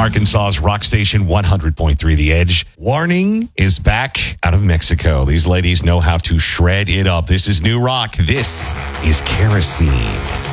Arkansas's rock station 100.3 The Edge. Warning is back out of Mexico. These ladies know how to shred it up. This is new rock. This is Kerosene.